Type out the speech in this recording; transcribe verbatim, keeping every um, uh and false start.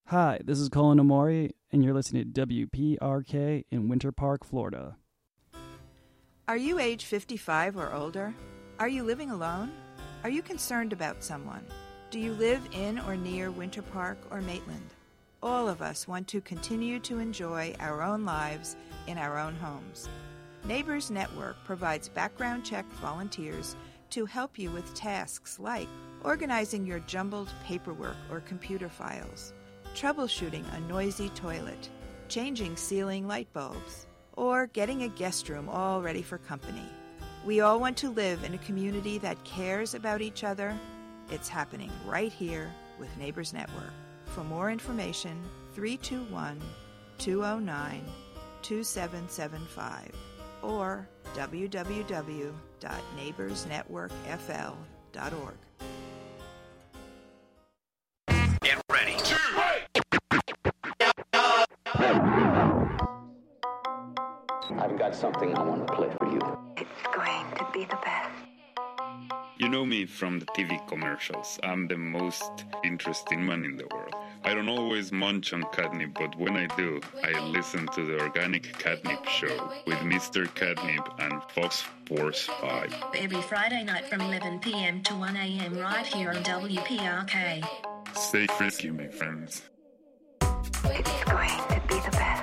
Hi, this is Colin Amori, and you're listening to W P R K in Winter Park, Florida. Are you age fifty-five or older? Are you living alone? Are you concerned about someone? Do you live in or near Winter Park or Maitland? All of us want to continue to enjoy our own lives in our own homes. Neighbors Network provides background check volunteers to help you with tasks like organizing your jumbled paperwork or computer files, troubleshooting a noisy toilet, changing ceiling light bulbs, or getting a guest room all ready for company. We all want to live in a community that cares about each other. It's happening right here with Neighbors Network. For more information, three two one, two zero nine, two seven seven five or w w w dot neighbors network f l dot org. Get ready. I've got something I want to play for you. It's going to be the best. You know me from the T V commercials. I'm the most interesting man in the world. I don't always munch on catnip, but when I do, I listen to the Organic Catnip Show with Mister Catnip and Fox Force five. Every Friday night from eleven p.m. to one a.m. right here on W P R K. Stay frisky, my friends. It's going to be the best.